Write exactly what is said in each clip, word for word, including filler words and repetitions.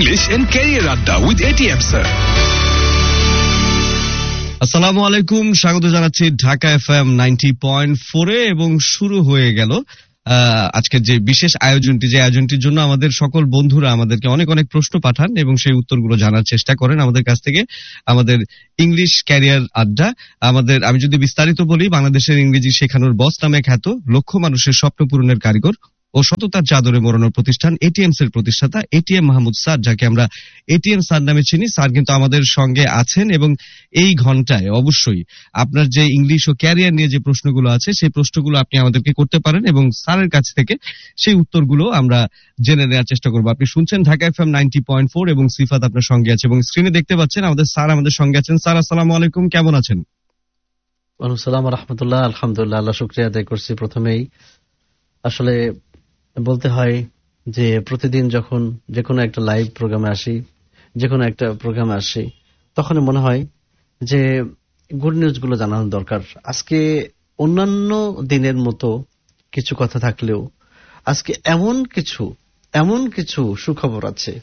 English and Career Adda with A T M sir. আসসালামু আলাইকুম, স্বাগত জানাচ্ছি ঢাকা এফএম নব্বই পয়েন্ট চার এ এবং শুরু হয়ে গেল আজকের যে বিশেষ আয়োজনটি, যে আয়োজনটির জন্য আমাদের সকল বন্ধুরা আমাদেরকে অনেক অনেক প্রশ্ন পাঠান এবং সেই উত্তরগুলো জানার চেষ্টা করেন আমাদের কাছ থেকে। আমাদের ইংলিশ ক্যারিয়ার আড্ডা, আমাদের আমি যদি বিস্তারিত বলি, বাংলাদেশের ইংরেজি শেখানোর বস নামে খ্যাত, লক্ষ মানুষের স্বপ্ন পূরণের কারিগর ও সততার চাদরে মোড়ানোর প্রতিষ্ঠান এটিএমস এর প্রতিষ্ঠাতা এটিএম মাহমুদ স্যার, যাকে আমরা এটিএম স্যার নামে চিনি। স্যার কিন্তু আমাদের সঙ্গে আছেন এবং এই ঘন্টায় অবশ্যই আপনার যে ইংলিশ ও ক্যারিয়ার নিয়ে যে প্রশ্নগুলো আছে সেই প্রশ্নগুলো আপনি আমাদেরকে করতে পারেন এবং স্যারের কাছ থেকে সেই উত্তরগুলো আমরা জেনে নেওয়ার চেষ্টা করবো। আপনি শুনছেন ঢাকা এফএম নব্বই পয়েন্ট চার এবং সিফাত আপনার সঙ্গে আছে এবং স্ক্রিনে দেখতে পাচ্ছেন আমাদের স্যার আমাদের সঙ্গে আছেন। স্যার আসসালামু আলাইকুম, কেমন আছেন? ওয়ালাইকুম আসসালাম ওয়া রাহমাতুল্লাহ। আলহামদুলিল্লাহ, আল্লাহ শুকরিয়া আদায় করছি। প্রথমেই আসলে বলতে হয় যে প্রতিদিন যখন যে কোনো একটা লাইভ প্রোগ্রামে আসি, যে কোনো একটা প্রোগ্রামে আসি, তখন মনে হয় যে গুড নিউজ গুলো জানানো দরকার। আজকে অন্যান্য দিনের মতো কিছু কথা থাকলেও আজকে এমন কিছু এমন কিছু সুখবর আছে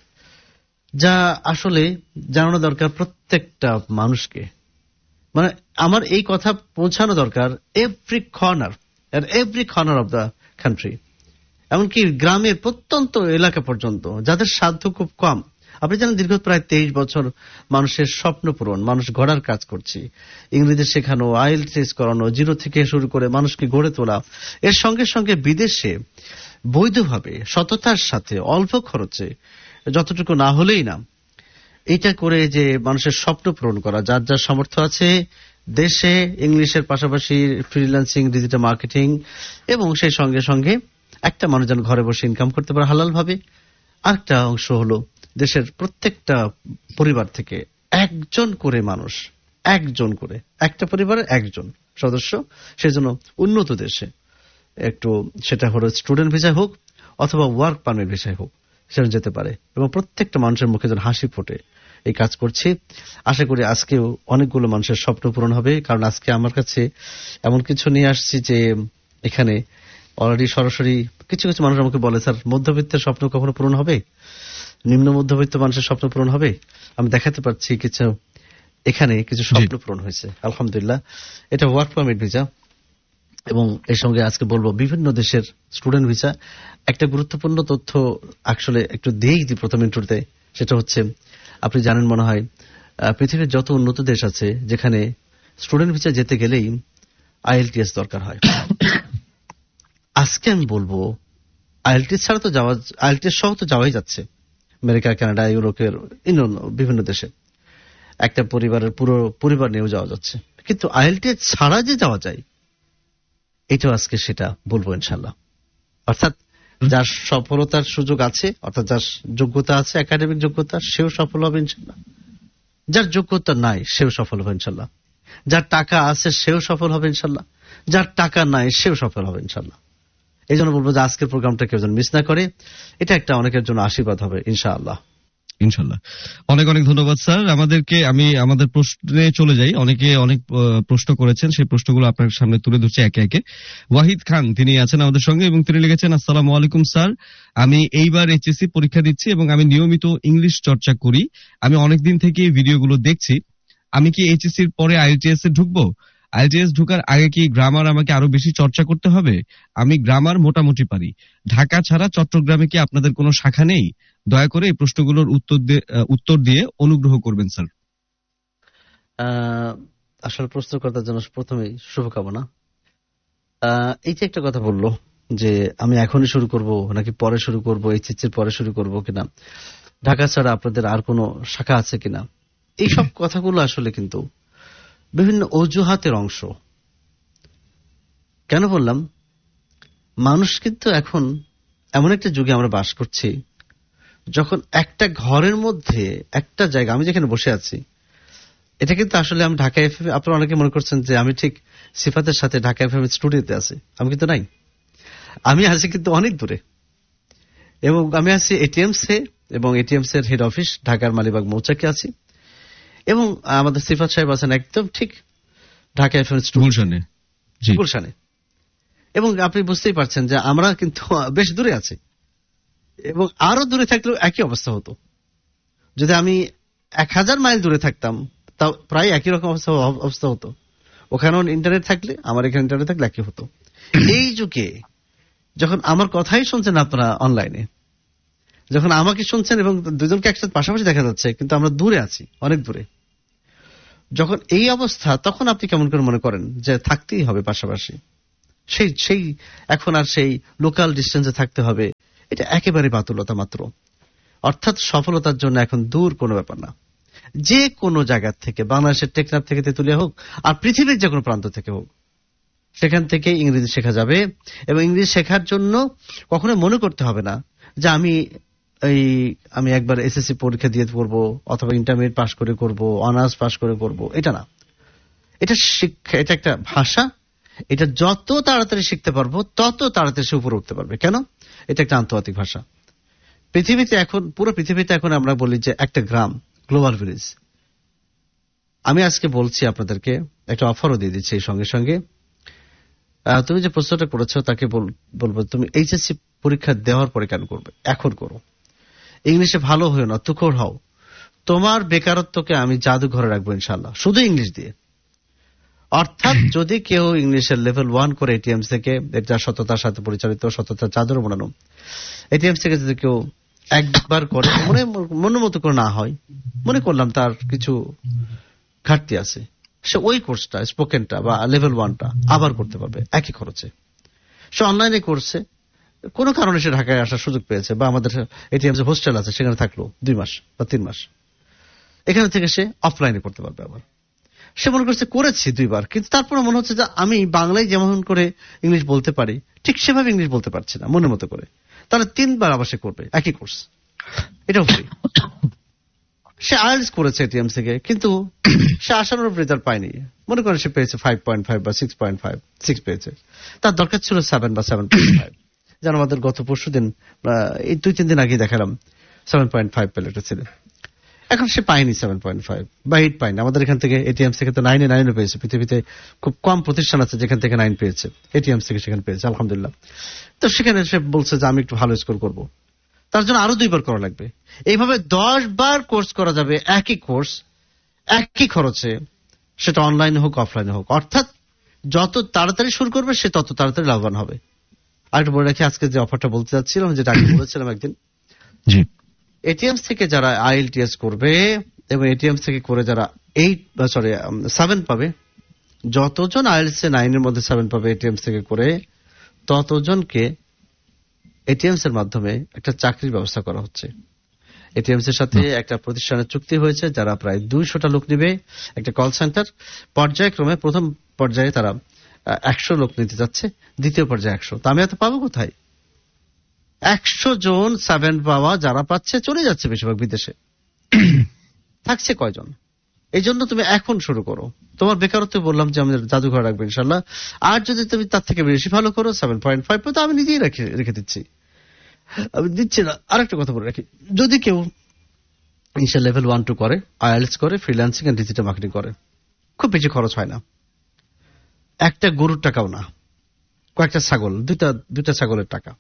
যা আসলে জানানো দরকার প্রত্যেকটা মানুষকে। মানে আমার এই কথা পৌঁছানো দরকার every corner every corner of the country, এমনকি গ্রামের প্রত্যন্ত এলাকা পর্যন্ত, যাদের সাধ্য খুব কম। আপনি জানেন দীর্ঘ প্রায় তেইশ বছর মানুষের স্বপ্ন পূরণ, মানুষ গড়ার কাজ করছি। ইংরেজি শেখানো, আইএলটিএস করানো, জিরো থেকে শুরু করে মানুষকে গড়ে তোলা, এর সঙ্গে সঙ্গে বিদেশে বৈধভাবে সততার সাথে অল্প খরচে, যতটুকু না হলেই না, এটা করে যে মানুষের স্বপ্ন পূরণ করা, যার যার সামর্থ্য আছে দেশে ইংলিশের পাশাপাশি ফ্রিল্যান্সিং, ডিজিটাল মার্কেটিং, এবং সেই সঙ্গে সঙ্গে একটা মানুষ যেন ঘরে বসে ইনকাম করতে পারে হালাল ভাবে। আরেকটা অংশ হলো দেশের প্রত্যেকটা পরিবার থেকে একজন করে মানুষ, একজন করে, একটা পরিবারের একজন সদস্য, সেজন্য উন্নত দেশে একটু, সেটা হলো স্টুডেন্ট ভিসায় হোক অথবা ওয়ার্ক পারমিট ভিসায় হোক, সেটা যেতে পারে এবং প্রত্যেকটা মানুষের মুখে যেন হাসি ফোটে, এই কাজ করছি। আশা করি আজকেও অনেকগুলো মানুষের স্বপ্ন পূরণ হবে, কারণ আজকে আমার কাছে এমন কিছু নিয়ে আসছি যে এখানে অলরেডি সরাসরি কিছু কিছু মানুষ আমাকে বলে, স্যার মধ্যবিত্তের স্বপ্ন কখনো পূরণ হবে? নিম্ন মধ্যবিত্ত মানুষের স্বপ্ন পূরণ হবে? আমি দেখাতে পারছি কিছু, এখানে কিছু স্বপ্ন পূরণ হয়েছে আলহামদুলিল্লাহ। এটা ওয়ার্ক পারমিট ভিসা এবং এর সঙ্গে আজকে বলবো বিভিন্ন দেশের স্টুডেন্ট ভিসা। একটা গুরুত্বপূর্ণ তথ্য আসলে একটু দিয়েই দিই প্রথম ইন্ট্রোতে, সেটা হচ্ছে আপনি জানেন মনে হয় পৃথিবীর যত উন্নত দেশ আছে যেখানে স্টুডেন্ট ভিসা যেতে গেলেই আইএলটিএস দরকার হয়। আজকে আমি বলবো আইএলটিএস ছাড়া তো যাওয়া, আইএলটিএস সহ তো যাওয়াই যাচ্ছে আমেরিকা, কানাডা, ইউরোপের বিভিন্ন দেশে, একটা পরিবারের পুরো পরিবার নিয়েও যাওয়া যাচ্ছে। কিন্তু আইএলটিএস ছাড়া যে যাওয়া যায়, এটাও আজকে সেটা বলবো ইনশাল্লাহ। অর্থাৎ যার সফলতার সুযোগ আছে, অর্থাৎ যার যোগ্যতা আছে, একাডেমিক যোগ্যতা, সেও সফল হবে ইনশাল্লাহ। যার যোগ্যতা নাই সেও সফল হবে ইনশাল্লাহ। যার টাকা আছে সেও সফল হবে ইনশাল্লাহ। যার টাকা নাই সেও সফল হবে ইনশাল্লাহ। এই জন্য বলবো যে আজকের প্রোগ্রামটা কেউ যেন মিস না করে, এটা একটা অনেকের জন্য আশীর্বাদ হবে ইনশাআল্লাহ। ইনশাল্লাহ। অনেক অনেক ধন্যবাদ স্যার। আমাদেরকে আমি আমাদের প্রশ্নে চলে যাই। অনেকে অনেক প্রশ্ন করেছেন, সেই প্রশ্নগুলো আপনার সামনে তুলে ধরছি একে একে। ওয়াহিদ খান তিনি আছেন আমাদের সঙ্গে এবং তিনি লিখেছেন, আসসালামু আলাইকুম স্যার, আমি এইবার এইচএসসি পরীক্ষা দিচ্ছি এবং আমি নিয়মিত ইংলিশ চর্চা করি। আমি অনেকদিন থেকে ভিডিওগুলো দেখছি। আমি কি এইচএসসির পরে আইএলটিএস এ ঢুকবো? আইএলটিএস ঢোকার আগে কি গ্রামার আমাকে আরো বেশি চর্চা করতে হবে? আমি গ্রামার মোটামুটি পারি। ঢাকা ছাড়া চট্টগ্রামে কি আপনাদের কোনো শাখা নেই? দয়া করে এই প্রশ্নগুলোর উত্তর দিয়ে উত্তর দিয়ে অনুগ্রহ করবেন স্যার। আসলে প্রশ্নকর্তার জন্য প্রথমেই শুভকামনা। এই যে একটা কথা বললো যে আমি এখনই শুরু করব নাকি পরে শুরু করব, এইচএসসির পরে শুরু করব কিনা, ঢাকা ছাড়া আপনাদের আর কোনো শাখা আছে কিনা, এইসব কথাগুলো আসলে কিন্তু বিভিন্ন অজুহাতের অংশ। কেন বললাম? মানুষ কিন্তু এখন এমন একটা যুগে আমরা বাস করছি, যখন একটা ঘরের মধ্যে একটা জায়গা, আমি যেখানে বসে আছি, এটা কিন্তু আসলে আমি ঢাকা এফএম, আপনারা অনেকে মনে করছেন যে আমি ঠিক সিফাতের সাথে ঢাকা এফএম স্টুডিওতে আছি। আমি কিন্তু নাই, আমি আছি কিন্তু অনেক দূরে, এবং আমি আছি এটিএমস এ, এবং এটিএমস এর হেড অফিস ঢাকার মালিবাগ মৌচাকে আছি, এবং আমাদের সিফাত সাহেব আছেন একদম ঠিক ঢাকা এফএম গুলশানে গুলশানে। এবং আপনি বুঝতেই পারছেন যে আমরা কিন্তু বেশ দূরে আছি, এবং আরো দূরে থাকলেও একই অবস্থা হতো। যদি আমি এক হাজার মাইল দূরে থাকতাম তাও প্রায় একই রকম অবস্থা অবস্থা হতো। ওখানেও ইন্টারনেট থাকলে আমার এখানে ইন্টারনেট থাকলে একই হতো। এই যুগে যখন আমার কথাই শুনছেন আপনারা অনলাইনে, যখন আমাকে শুনছেন এবং দুজনকে একসাথে পাশাপাশি দেখা যাচ্ছে কিন্তু আমরা দূরে আছি, অনেক দূরে, যখন এই অবস্থা তখন আপনি কেমন করে মনে করেন যে থাকতেই হবে পাশাপাশি, সেই সেই এখন আর সেই লোকাল ডিস্টেন্সে থাকতে হবে, এটা একেবারে বাতুলতা মাত্র। অর্থাৎ সফলতার জন্য এখন দূর কোনো ব্যাপার না, যে কোনো জায়গা থেকে, বাংলাদেশের টেকনাফ থেকে তেতুলিয়া হোক আর পৃথিবীর যে কোনো প্রান্ত থেকে হোক, সেখান থেকে ইংরেজি শেখা যাবে। এবং ইংরেজি শেখার জন্য কখনো মনে করতে হবে না যে আমি এই আমি একবার এসএসসি পরীক্ষা দিয়ে করবো অথবা ইন্টারমিডিয়েট পাস করে করব, অনার্স পাস করে করব, এটা না। এটা শিক্ষা, এটা একটা ভাষা। এটা যত তাড়াতাড়ি শিখতে পারবো তত তাড়াতাড়ি সে উপরে উঠতে পারবে। কেন? এটা একটা আন্তর্জাতিক ভাষা। পৃথিবীতে এখন, পুরো পৃথিবীতে এখন আমরা বলি যে একটা গ্রাম, গ্লোবাল ভিলেজ। আমি আজকে বলছি আপনাদেরকে, একটা অফারও দিয়ে দিচ্ছি এই সঙ্গে সঙ্গে। তুমি যে প্রশ্নটা করেছো তাকে বলবো, তুমি এইচএসসি পরীক্ষা দেওয়ার পরে কেন করবে, এখন করো। ইংলিশে ভালো হও না, তুখোড় হও। তোমার বেকারত্বকে আমি জাদুঘরে রাখবো ইনশাল্লাহ, শুধু ইংলিশ দিয়ে। অর্থাৎ যদি কেউ ইংলিশের লেভেল ওয়ান করে এটিএম থেকে, এটা সততার সাথে পরিচালিত, সততার চাদর বানানো, এটিএম থেকে যদি কেউ একবার করে, মনে মনের মতো করে না হয়, মনে করলাম তার কিছু ঘাটতি আছে, সে ওই কোর্সটা, স্পোকেনটা বা লেভেল ওয়ানটা আবার করতে পারবে একই খরচে। সে অনলাইনে করছে, কোনো কারণে সে ঢাকায় আসার সুযোগ পেয়েছে, বা আমাদের এটিএম যে হোস্টেল আছে সেখানে থাকলো দুই মাস বা তিন মাস, এখানে থেকে সে অফলাইনে করতে পারবে। আবার সে মনে করছে করেছি দুইবার, কিন্তু তারপরে মনে হচ্ছে যে আমি বাংলায় যেমন করে ইংলিশ বলতে পারি ঠিক সেভাবে ইংলিশ বলতে পারছি না মনের মতো করে, তাহলে তিনবার আবার সে করবে একই কোর্স, এটাও ফ্রি। সে আইএলটিএস করেছে এটিএম থেকে, কিন্তু সে আশানুরূপ রেজাল্ট পায়নি। মনে করেন সে পেয়েছে ফাইভ পয়েন্ট ফাইভ বা সিক্স পয়েন্ট ফাইভ সিক্স পেয়েছে, তার দরকার ছিল সেভেন বা সেভেন পয়েন্ট ফাইভ। যেন আমাদের গত পরশু দিন, এই দুই তিন দিন আগে দেখালাম সেভেন পয়েন্ট ফাইভ পেলে একটা ছেলে, এখন সে পায়নি সেভেন পয়েন্ট ফাইভ বা এইট পায়নি। আমাদের এখান থেকে এটিএম থেকে তো নাইনে নাইনও পেয়েছে। পৃথিবীতে খুব কম প্রতিষ্ঠান আছে যেখান থেকে নাইন পেয়েছে, এটিএম থেকে সেখানে পেয়েছে আলহামদুলিল্লাহ। তো সেখানে সে বলছে যে আমি একটু ভালো স্কোর করবো, তার জন্য আরো দুইবার করা লাগবে। এইভাবে দশ বার কোর্স করা যাবে, একই কোর্স একই খরচে, সেটা অনলাইনে হোক অফলাইনে হোক। অর্থাৎ যত তাড়াতাড়ি শুরু করবে সে তত তাড়াতাড়ি লাভবান হবে। আর একটু বলে রাখি, আজকে যে অফারটা বলতে চাচ্ছিলাম, যেটা আগে বলেছিলাম একদিন, এটিএম থেকে যারা আইএলটিএস করবে এবং এটিএম থেকে করে যারা এইট সরি সেভেন পাবে, যতজন আইএলটিএস নাইনের মধ্যে সেভেন পাবে এটিএম থেকে করে, ততজনকে এটিএমস এর মাধ্যমে একটা চাকরির ব্যবস্থা করা হচ্ছে। এটিএমস এর সাথে একটা প্রতিষ্ঠানের চুক্তি হয়েছে, যারা প্রায় দুইশোটা লোক নিবে, একটা কল সেন্টার। পর্যায়ক্রমে প্রথম পর্যায়ে তারা একশো লোক নিতে যাচ্ছে, দ্বিতীয় পর্যায়ে একশো। তা আমি এত পাবো কোথায়? একশো জন সেভেন পাওয়া যারা পাচ্ছে চলে যাচ্ছে বেশিরভাগ বিদেশে, থাকছে কয়জন? এই জন্য তুমি এখন শুরু করো। তোমার বেকারত্ব বললাম যে আমাদের জাদুঘর রাখবে ইনশাল্লাহ। আর যদি তুমি তার থেকে বেশি ভালো করো, সেভেন পয়েন্ট ফাইভ তো আমি নিজেই রেখে রেখে দিচ্ছি, আমি দিচ্ছি না। আরেকটা কথা বলে রাখি, যদি কেউ ইনশাল লেভেল ওয়ান টু করে, আইএলটিএস করে, ফ্রিল্যান্সিং এন্ড ডিজিটাল মার্কেটিং করে, খুব বেশি খরচ হয় না, একটা গরুর টাকাও না, কয়েকটা ছাগল, দুইটা দুইটা ছাগলের টাকা,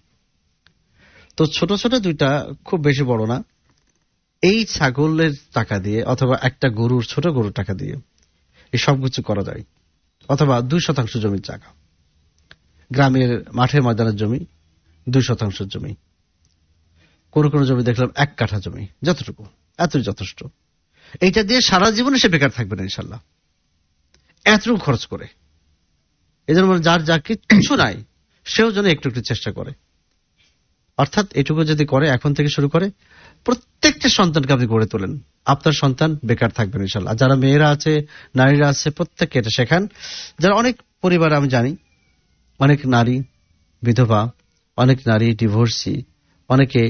তো ছোট ছোট দুইটা, খুব বেশি বড় না। এই ছাগলের টাকা দিয়ে অথবা একটা গরুর, ছোট গরুর টাকা দিয়ে এই সব কিছু করা যায়। অথবা দুই শতাংশ জমির জায়গা, গ্রামের মাঠের ময়দানের জমি, দুই শতাংশ জমি, কোন কোন জমি দেখলাম এক কাঠা জমি, যতটুকু এতই যথেষ্ট। এইটা দিয়ে সারা জীবনে সে বেকার থাকবে না ইনশাল্লাহ, এতটুকু খরচ করে। এই জন্য যার যা কিছু নাই সেও যেন একটু একটু চেষ্টা করে। অর্থাৎ এটুকু যদি করে, এখন থেকে শুরু করে, প্রত্যেকটা সন্তানকে আপনি গড়ে তোলেন, আপনার সন্তান বেকার থাকবেন ইনশাল্লাহ। যারা মেয়েরা আছে, নারীরা আছে, প্রত্যেককে এটা শেখান। যারা অনেক পরিবার আমি জানি, অনেক নারী বিধবা, অনেক নারী ডিভোর্সি, অনেকে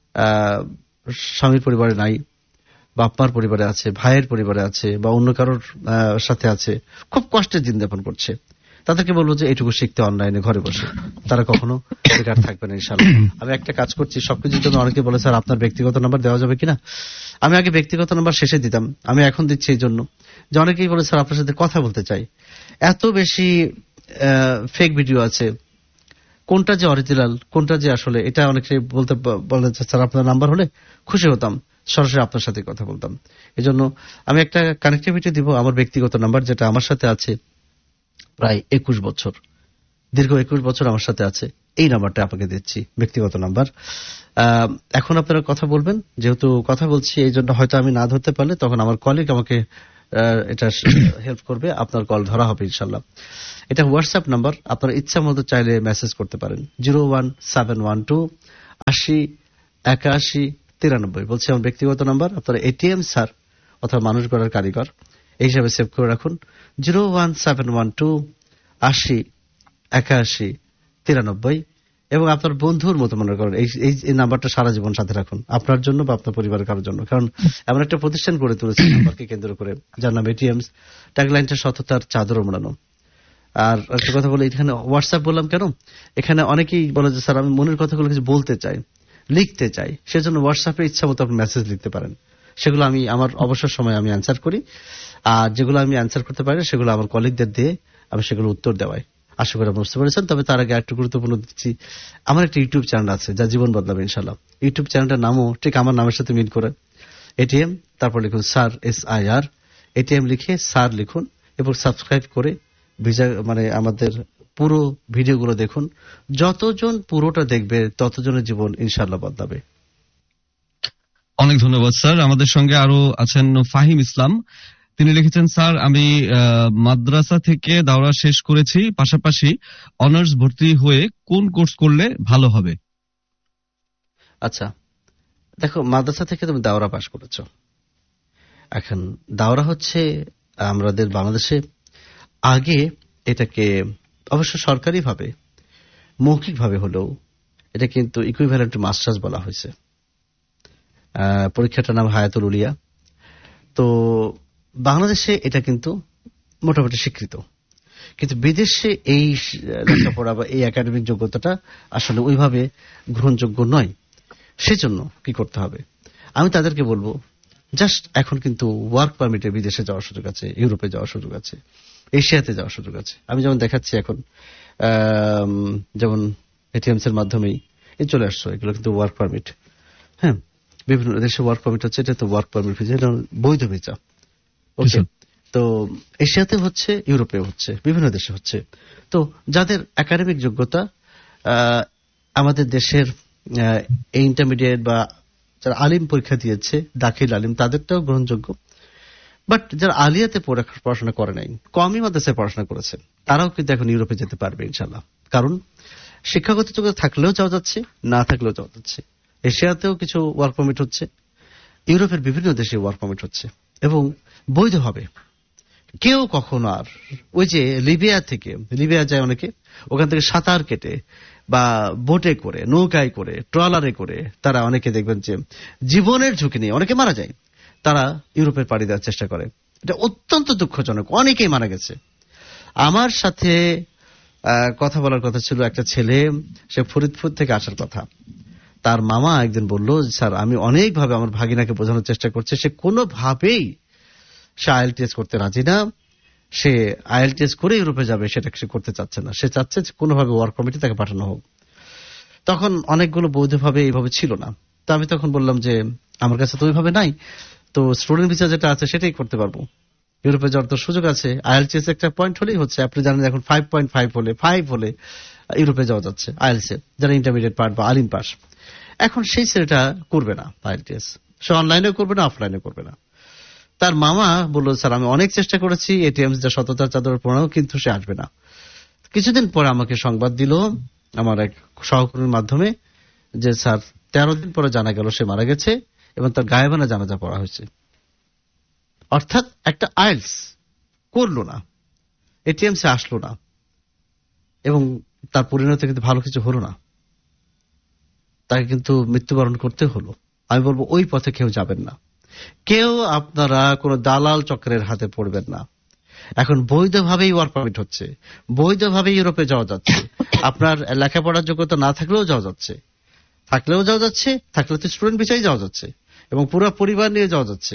স্বামীর পরিবারে নাই, বাপ্পার পরিবারে আছে, ভাইয়ের পরিবারে আছে, বা অন্য কারোর সাথে আছে, খুব কষ্টের দিন যাপন করছে। তাদেরকে বলবো যে এটুকু শিখতে অনলাইনে ঘরে বসে, তারা কখনো বেকার থাকবে না ইনশাআল্লাহ। আমি একটা কাজ করছি, সবকিছুর জন্য অনেকে বলে স্যার আপনার ব্যক্তিগত নাম্বার দেওয়া যাবে কিনা। আমি আগে ব্যক্তিগত নাম্বার শেষে দিতাম, আমি এখন দিচ্ছি এই জন্য যে অনেকেই বলে স্যার আপনার সাথে কথা বলতে চাই। এত বেশি ফেক ভিডিও আছে, কোনটা যে অরিজিনাল কোনটা যে আসলে, এটা অনেকে বলতে বলে স্যার আপনার নাম্বার হলে খুশি হতাম, সরাসরি আপনার সাথে কথা বলতাম। এই জন্য আমি একটা কানেক্টিভিটি দিব আমার ব্যক্তিগত নাম্বার, যেটা আমার সাথে আছে প্রায় একুশ বছর, দীর্ঘ একুশ বছর আমার সাথে আছে। এই নাম্বারটা আপনাকে দিচ্ছি, ব্যক্তিগত নাম্বার। এখন আপনারা কথা বলবেন, যেহেতু কথা বলছি এই জন্য হয়তো আমি না ধরতে পারলে তখন আমার কলিগ আমাকে এটা হেল্প করবে, আপনার কল ধরা হবে ইনশাল্লাহ। এটা হোয়াটসঅ্যাপ নাম্বার, আপনার ইচ্ছা মতো চাইলে মেসেজ করতে পারেন। Zero one seven one two আশি একাশি তিরানব্বই বলছি আমার ব্যক্তিগত নাম্বার। আপনার এটিএম স্যার অথবা মানুষ গড়ার কারিগর এই হিসাবে সেভ করে রাখুন। Zero one seven one two আশি একাশি তিরানব্বই এবং আপনার বন্ধুর মতো মনে করেন এই এই নাম্বারটা সারা জীবন সাথে রাখুন, আপনার জন্য বা আপনার পরিবারের কারোর জন্য। কারণ এমন একটা প্রতিষ্ঠান গড়ে তুলেছে নাম্বারকে কেন্দ্র করে, যার নাম এটিএম। ট্যাগলাইনটা সততার চাদর মোড়ানো। আর একটা কথা বলে, এখানে হোয়াটসঅ্যাপ বললাম কেন, এখানে অনেকেই বলে যে স্যার আমি মনের কথাগুলো কিছু বলতে চাই, লিখতে চাই, সেজন্য হোয়াটসঅ্যাপে ইচ্ছা মতো আপনি মেসেজ লিখতে পারেন। সেগুলো আমি আমার অবসর সময় আমি অ্যান্সার করি, আর যেগুলো আমি অ্যান্সার করতে পারি সেগুলো আমার কলিগদের দিয়ে আমি সেগুলো উত্তর দেওয়াই। আশা করি বুঝতে পেরেছেন। তবে তার আগে একটু গুরুত্বপূর্ণ দিচ্ছি, আমার একটা ইউটিউব চ্যানেল আছে যা জীবন বদলাবে ইনশাল্লাহ। ইউটিউব চ্যানেলটার নামও ঠিক আমার নামের সাথে মিল করে, এটিএম, তারপর লিখুন sir, S I R, ATM লিখে স্যার লিখুন এবং সাবস্ক্রাইব করে ভিজা মানে আমাদের পুরো ভিডিওগুলো দেখুন। যতজন পুরোটা দেখবে ততজনের জীবন ইনশাল্লাহ বদলাবে। অনেক ধন্যবাদ স্যার। আমাদের সঙ্গে আরো আছেন ফাহিম ইসলাম, তিনি লিখেছেন স্যার আমি মাদ্রাসা থেকে দাওরা শেষ করেছি, পাশাপাশি অনার্স ভর্তি হয়ে কোন কোর্স করলে ভালো হবে? আচ্ছা দেখো, মাদ্রাসা থেকে তুমি দাওরা পাশ করেছো, এখন দাওরা হচ্ছে আমাদের বাংলাদেশে আগে এটাকে অবশ্য সরকারি ভাবে মৌখিক ভাবে হলেও এটা কিন্তু ইকুইভ্যালেন্ট মাস্টার্স বলা হয়েছে। পরীক্ষাটার নাম হায়াতুল উলিয়া। তো বাংলাদেশে এটা কিন্তু মোটামুটি স্বীকৃত, কিন্তু বিদেশে এই লেখাপড়া বা এই একাডেমিক যোগ্যতাটা আসলে ওইভাবে গ্রহণযোগ্য নয়। সেজন্য কি করতে হবে, আমি তাদেরকে বলবো জাস্ট এখন কিন্তু ওয়ার্ক পারমিটে বিদেশে যাওয়ার সুযোগ আছে, ইউরোপে যাওয়ার সুযোগ আছে, এশিয়াতে যাওয়ার সুযোগ আছে। আমি যেমন দেখাচ্ছি এখন যেমন এটিএমস এর মাধ্যমেই এই চলে আসছো, এগুলো কিন্তু ওয়ার্ক পারমিট। হ্যাঁ, বিভিন্ন দেশে ওয়ার্ক পারমিট হচ্ছে, এটা তো ওয়ার্ক পারমিট ভিসা, এটা বৈধ ভিসা। ওকে, তো এশিয়াতে হচ্ছে, ইউরোপে হচ্ছে, বিভিন্ন দেশে হচ্ছে। তো যাদের একাডেমিক যোগ্যতা আমাদের দেশের এই ইন্টারমিডিয়েট বা যারা আলিম পরীক্ষা দিয়েছে, দাখিল আলিম, তাদেরটাও গ্রহণযোগ্য। বাট যারা আলিয়াতে পড়াশোনা করে নাই, কমই মাদ্রাসায় পড়াশোনা করেছে, তারাও কিন্তু এখন ইউরোপে যেতে পারবে ইনশাল্লাহ। কারণ শিক্ষাগত যোগ্যতা থাকলেও যাওয়া যাচ্ছে, না থাকলেও যাওয়া যাচ্ছে। এশিয়াতেও কিছু ওয়ার্ক পারমিট হচ্ছে, ইউরোপের বিভিন্ন দেশে ওয়ার্ক পারমিট হচ্ছে এবং বৈধ হবে। কেউ কখনো আর ওই যে লিবিয়া থেকে, লিবিয়া যায় অনেকে, ওখান থেকে সাঁতার কেটে বা বোটে করে, নৌকায় করে, ট্রলারে করে তারা অনেকে দেখবেন যে জীবনের ঝুঁকি নিয়ে অনেকে মারা যায়, তারা ইউরোপের পাড়ি দেওয়ার চেষ্টা করে। এটা অত্যন্ত দুঃখজনক, অনেকেই মারা গেছে। আমার সাথে কথা বলার কথা ছিল একটা ছেলে, সে ফরিদপুর থেকে আসার কথা। তার মামা একদিন বলল, স্যার আমি অনেকভাবে আমার ভাগিনাকে বোঝানোর চেষ্টা করছি, সে কোনোভাবেই সে আইএলটিএস করতে রাজি না, সে আইএলটিএস করে ইউরোপে যাবে সেটা সে করতে চাচ্ছে না, সে চাচ্ছে কোনোভাবে ওয়ার্ক পারমিটে তাকে পাঠানো হোক। তখন অনেকগুলো বৈধভাবে এইভাবে ছিল না। তো আমি তখন বললাম যে আমার কাছে তো ওইভাবে নাই, তো স্টুডেন্ট ভিসা যেটা আছে সেটাই করতে পারবো, ইউরোপে যাওয়ার তো সুযোগ আছে। আইএলটিএস একটা পয়েন্ট হলেই হচ্ছে, আপনি জানেন এখন ফাইভ পয়েন্ট ফাইভ হলে ফাইভ হলে ইউরোপে যাওয়া যাচ্ছে আইএলটিএস, যারা ইন্টারমিডিয়েট পাস বা আলিম পাস। এখন সেই ছেলেটা করবে না আইএলটিএস, সে অনলাইনেও করবে না, অফলাইনেও করবে না। তার মামা বলল, স্যার আমি অনেক চেষ্টা করেছি, এটিএমস যা সততার চাদর পড়াও, কিন্তু সে আসবে না। কিছুদিন পরে আমাকে সংবাদ দিল আমার এক সহকর্মীর মাধ্যমে যে স্যার তেরো দিন পরে জানা গেল সে মারা গেছে এবং তার গায়েবানা জানাজা পড়া হয়েছে। অর্থাৎ একটা আইএলটিএস করলো না, এটিএমসে আসলো না এবং তার পরিণতি কিন্তু ভালো কিছু হলো না, তাকে কিন্তু মৃত্যুবরণ করতে হলো। আমি বলবো ওই পথে কেউ যাবেন না, কেউ আপনারা কোন দালাল চক্রের হাতে পড়বেন না। এখন বৈধভাবেই ওয়ার্ক পারমিট হচ্ছে, বৈধভাবে ইউরোপে যাওয়া যাচ্ছে। আপনার লেখাপড়ার যোগ্যতা না থাকলেও যাওয়া যাচ্ছে, থাকলেও যাওয়া যাচ্ছে, থাকলে তো স্টুডেন্ট ভিসায় যাওয়া যাচ্ছে এবং পুরো পরিবার নিয়ে যাওয়া যাচ্ছে।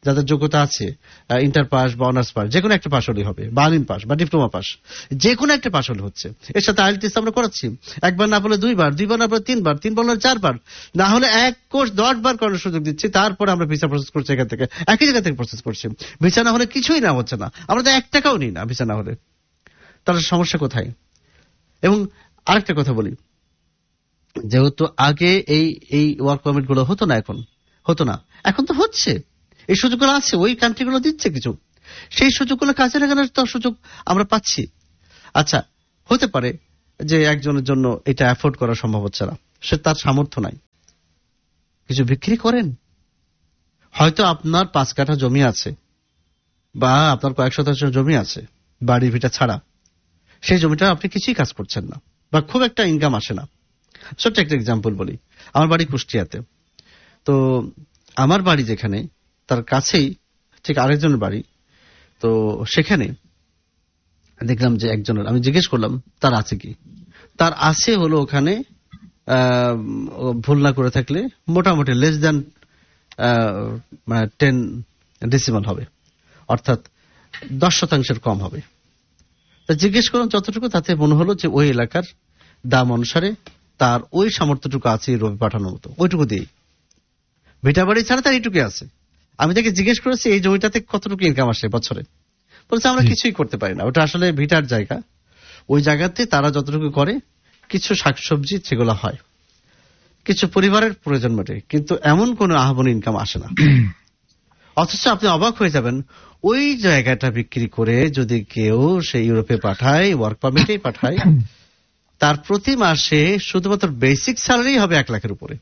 যাদের যোগ্যতা আছে, ইন্টার পাস বা অনার্স পাস, যে কোনো একটা পাস হলেই হবে, বা আলিম পাস বা ডিপ্লোমা পাস, যে কোনো একটা পাস হলে হচ্ছে। এর সাথে আইএলটিএস আমরা করাচ্ছি, একবার না বলে দুইবার, দুইবার না বলে তিনবার, তিনবার না চারবার, না হলে এক কোর্স দশ বার করার সুযোগ দিচ্ছি। তারপরে আমরা ভিসা প্রসেস করছি, এখান থেকে একই জায়গা থেকে প্রসেস করছি। ভিসা না হলে কিছুই না হচ্ছে না, আমরা তো এক টাকাও নিই না ভিসা না হলে। তাহলে সমস্যা কোথায়? এবং আরেকটা কথা বলি, যেহেতু আগে এই এই ওয়ার্ক পারমিট গুলো হতো না, এখন হতো না, এখন তো হচ্ছে, এই সুযোগগুলো আছে, ওই কান্ট্রিগুলো দিচ্ছে কিছু, সেই সুযোগগুলো কাজে লাগানোর তো সুযোগ আমরা পাচ্ছি। আচ্ছা, হতে পারে যে একজনের জন্য এটা অ্যাফোর্ড করা সম্ভব হচ্ছে না, সে তার সামর্থ্য নাই, কিছু বিক্রি করেন। হয়তো আপনার পাঁচ কাঠা জমি আছে বা আপনার কয়েক শতাংশ জমি আছে বাড়ি ভিটা ছাড়া, সেই জমিটা আপনি কিছুই কাজ করছেন না বা খুব একটা ইনকাম আসে না। ছোট্ট একটা এক্সাম্পল বলি, আমার বাড়ি কুষ্টিয়াতে, তো আমার বাড়ি যেখানে তার কাছেই ঠিক আরেকজনের বাড়ি, তো সেখানে দেখলাম যে একজনের, আমি জিজ্ঞেস করলাম তার আছে কি, তার আছে হলো ওখানে ভুল না করে থাকলে মোটামুটি লেস দ্যান মানে টেন ডেসিমাল হবে, অর্থাৎ দশ শতাংশের কম হবে। তা জিজ্ঞেস করলাম যতটুকু, তাতে মনে হলো যে ওই এলাকার দাম অনুসারে তার ওই সামর্থ্যটুকু আছে রবি পাঠানোর মতো, ওইটুকু দিয়েই, ভিটা বাড়ি ছাড়া তার এইটুকু আছে। আমি তাকে জিজ্ঞেস করেছি এই জমিটাতে কতটুকু ইনকাম আসে বছরে, বলছে আমরা কিছুই করতে পারি না, ওটা আসলে ভিটার জায়গা, ওই জায়গাতে তারা যতটুকু করে কিছু শাকসবজি সেগুলো হয়, কিছু পরিবারের প্রয়োজন মেটে, কিন্তু এমন কোন আহ্বান ইনকাম আসে না। অথচ আপনি অবাক হয়ে যাবেন, ওই জায়গাটা বিক্রি করে যদি কেউ সেই ইউরোপে পাঠায়, ওয়ার্ক পারমিটেই পাঠায়, তার প্রতি মাসে শুধুমাত্র বেসিক স্যালারি হবে এক লাখের উপরে,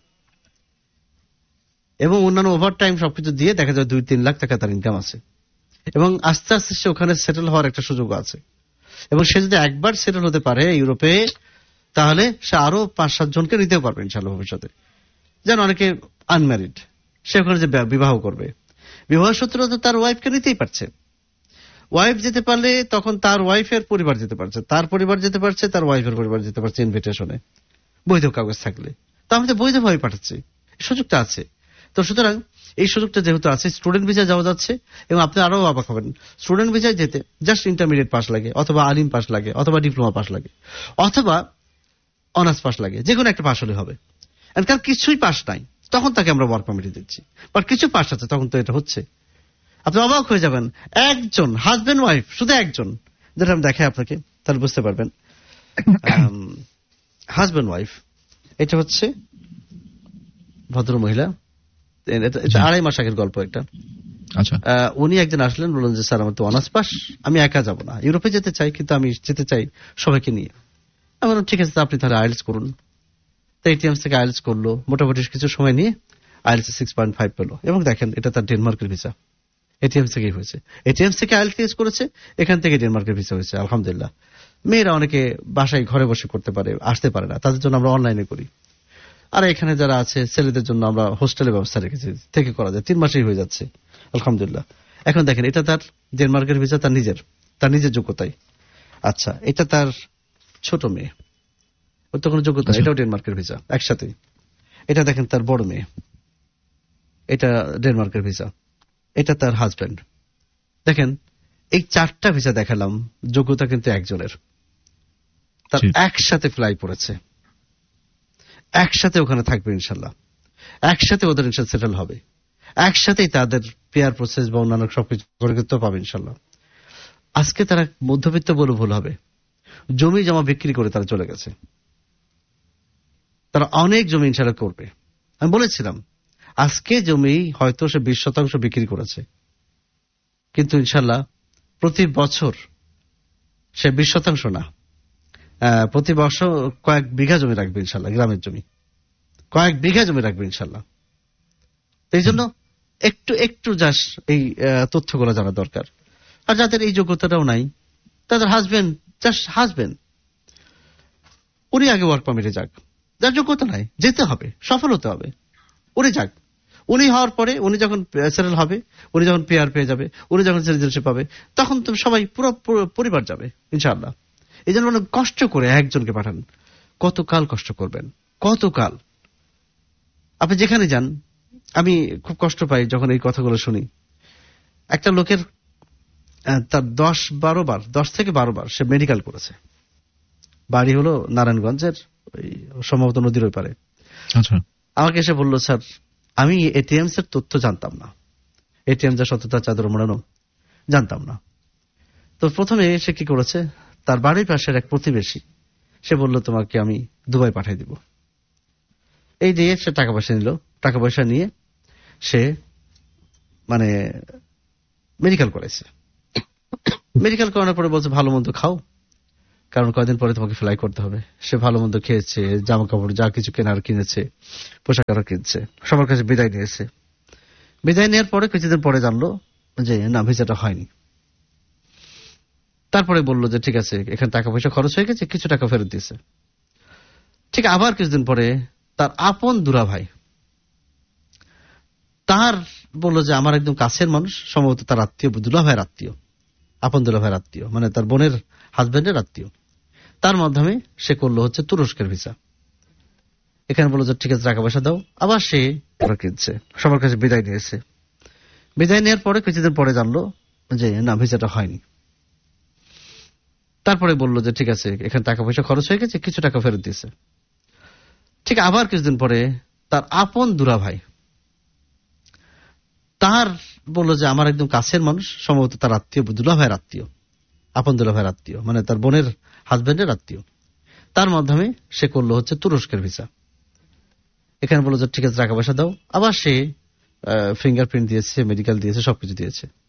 এবং অন্যান্য ওভার টাইম সবকিছু দিয়ে দেখা যায় দুই তিন লাখ টাকা তার ইনকাম আছে, এবং আস্তে আস্তে সে ওখানে সেটেল হওয়ার একটা সুযোগ আছে। এবং সে যদি একবার সেটেল হতে পারে ইউরোপে, তাহলে সে আরো পাঁচ সাত জনকে নিতেও পারবে ইনশাআল্লাহ ভবিষ্যতে। যেন অনেকে আনম্যারিড, সে ওখানে যে বিবাহ করবে, বিবাহ সূত্রে তো তার ওয়াইফকে নিতেই পারছে, ওয়াইফ যেতে পারলে তখন তার ওয়াইফের পরিবার যেতে পারছে, তার পরিবার যেতে পারছে, তার ওয়াইফের পরিবার যেতে পারছে ইনভিটেশনে, বৈধ কাগজ থাকলে। তো আমি তো বৈধভাবে পাঠাচ্ছি, সুযোগটা আছে। তো সুতরাং এই সুযোগটা যেহেতু আছে, স্টুডেন্ট ভিসা যাওয়া যাচ্ছে, এবং আপনি আরো অবাক হবেন, স্টুডেন্ট ভিসায় যেতে জাস্ট ইন্টারমিডিয়েট পাস লাগে, অথবা আলিম পাস লাগে, অথবা ডিপ্লোমা পাস লাগে, অথবা অনার্স পাস লাগে, যে কোনো একটা পাস হলে হবে। কারণ কিছুই পাস নাই, তখন তাকে আমরা ওয়ার্ক পারমিট দিচ্ছি, বাট কিছু পাস আছে, তখন তো এটা হচ্ছে। আপনি অবাক হয়ে যাবেন, একজন হাজবেন্ড ওয়াইফ, শুধু একজন, যেটা আমি দেখাই আপনাকে তাহলে বুঝতে পারবেন। হাজবেন্ড ওয়াইফ, এটা হচ্ছে ভদ্র মহিলা, আড়াই মাস আগের গল্প একটা। আচ্ছা, উনি একদিন আসলেন, বললেন যে স্যার আমার তো অনার্স পাস, আমি একা যাব না, ইউরোপে যেতে চাই, কিন্তু আমি যেতে চাই সবাইকে নিয়ে। আমি বললাম ঠিক আছে, আপনি তাহলে আইএলটিএস করুন। তো এটিএমস থেকে আইএলটিএস করলো, মোটামুটি কিছু সময় নিয়ে আইএলটিএস সিক্স পয়েন্ট ফাইভ পেলো, এবং দেখেন এটা তার ডেনমার্কের ভিসা, এটিএমস থেকেই হয়েছে। এটিএমস থেকে আইএলটিএস করেছে, এখান থেকে ডেনমার্কের ভিসা হয়েছে, আলহামদুলিল্লাহ। মেয়েরা অনেকে বাসায় ঘরে বসে করতে পারে, আসতে পারে না, তাদের জন্য আমরা অনলাইনে করি। আর এখানে যারা আছে ছেলেদের জন্য আমরা হোস্টেলের ব্যবস্থা রেখেছি, থেকে করা যায়, তিন মাসেই হয়ে যাচ্ছে আলহামদুলিল্লাহ। এখন দেখেন এটা তার ডেনমার্কের ভিসা, তার নিজের, তার নিজের যোগ্যতায়। আচ্ছা, এটা তার ছোট মেয়ে, ওর তো কোনো যোগ্যতা, এটাও ডেনমার্কের ভিসা একসাথে। এটা দেখেন তার বড় মেয়ে, এটা ডেনমার্কের ভিসা, এটা তার হাজব্যান্ড। দেখেন এই চারটা ভিসা দেখালাম, যোগ্যতা কিন্তু একজনের, তার একসাথে ফ্লাই পড়েছে, একসাথে ওখানে থাকবে ইনশাল্লাহ, একসাথে ওদের ইনশাল্লাহ সেটেল হবে, একসাথেই তাদের পেয়ার প্রসেস বা অন্যান্য সবকিছু করতে পাবে ইনশাল্লাহ। আজকে তারা মধ্যবিত্ত বলে ভুল হবে, জমি জমা বিক্রি করে তারা চলে গেছে, তারা অনেক জমি ইনশাল্লাহ করবে। আমি বলেছিলাম আজকে জমি হয়তো সে বিশ শতাংশ বিক্রি করেছে, কিন্তু ইনশাল্লাহ প্রতি বছর সে বিশ শতাংশ না, প্রতি বছর কয়েক বিঘা জমি রাখবে ইনশাল্লাহ, গ্রামের জমি কয়েক বিঘা জমি রাখবে ইনশাল্লাহ। এই জন্য একটু একটু জাস্ট এই তথ্যগুলো জানা দরকার। আর যাদের এই যোগ্যতাটাও নাই, তাদের হাজবেন্ড, জাস্ট হাজবেন্ড, উনি আগে ওয়ার্ক পারমিটে যাক, যার যোগ্যতা নাই যেতে হবে, সফল হতে হবে, উনি যাক। উনি হওয়ার পরে উনি যখন সেটেল হবে, উনি যখন পেয়ার পেয়ে যাবে, উনি যখন সিটিজেনশিপ পাবে, তখন তো সবাই পুরো পরিবার যাবে ইনশাআল্লাহ। এই জন্য কষ্ট করে একজনকে পাঠান, কতকাল কষ্ট করবেন, কতকাল। আপনি যেখানে যান, আমি খুব কষ্ট পাই যখন এই কথাগুলো শুনি, একটা লোকের আহ, তার দশ বারো বার দশ থেকে বারো বার সে মেডিকেল করেছে। বাড়ি হলো নারায়ণগঞ্জের, ওই সম্ভবত নদীর ওই পারে। আচ্ছা, আমাকে এসে বলল, স্যার আমি এটিএমস এর তথ্য জানতাম না, এটিএম যা সততা চাদর মোড়ানো জানতাম না। তো প্রথমে সে কি করেছে, তার বাড়ির পাশের এক প্রতিবেশী সে বলল, তোমাকে আমি দুবাই পাঠিয়ে দিব। এই দিয়ে সে টাকা পয়সা নিল। টাকা পয়সা নিয়ে সে মানে মেডিকেল করেছে। মেডিকেল করানোর পরে বলছে, ভালো মন্দ খাও, কারণ কয়দিন পরে তোমাকে ফ্লাই করতে হবে। সে ভালো মন্দ খেয়েছে, জামা কাপড় যা কিছু কেনার কিনেছে, পোশাক আরো কিনছে, সবার কাছে বিদায় নিয়েছে। বিদায় নেওয়ার পরে কিছুদিন পরে জানলো যে না, ভিসাটা হয়নি। তারপরে বললো যে ঠিক আছে, এখানে টাকা পয়সা খরচ হয়ে গেছে, কিছু টাকা ফেরত দিয়েছে। ঠিক আবার কিছুদিন পরে তার আপন দুলা ভাই তার বললো যে আমার একদম কাছের মানুষ, সম্ভবত তার আত্মীয়, দুলা ভাইয়ের আত্মীয়, আপন দুলা ভাইয়ের আত্মীয়, মানে তার বোনের হাজবেন্ডের আত্মীয়, তার মাধ্যমে সে করলো হচ্ছে তুরস্কের ভিসা। এখানে বললো যে ঠিক আছে, টাকা পয়সা দাও। আবার সে কিনছে, সবার কাছে বিদায় নিয়েছে। বিদায় নেওয়ার পরে কিছুদিন পরে জানলো যে না, ভিসাটা হয়নি। তারপরে বললো যে ঠিক আছে, এখানে টাকা পয়সা খরচ হয়ে গেছে, কিছু টাকা ফেরত দিয়েছে। ঠিক আবার কিছুদিন পরে তার আপন দুলা ভাই তার বললো যে আমার একদম কাছের মানুষ, সম্ভবত তার আত্মীয়, দুলা ভাইয়ের আত্মীয়, আপন দুলা ভাইয়ের আত্মীয়, মানে তার বোনের হাজবেন্ডের আত্মীয়, তার মাধ্যমে সে করলো হচ্ছে তুরস্কের ভিসা। এখানে বললো যে ঠিক আছে, টাকা পয়সা দাও। আবার সে ফিঙ্গারপ্রিন্ট দিয়েছে, মেডিকেল দিয়েছে, সবকিছু দিয়েছে।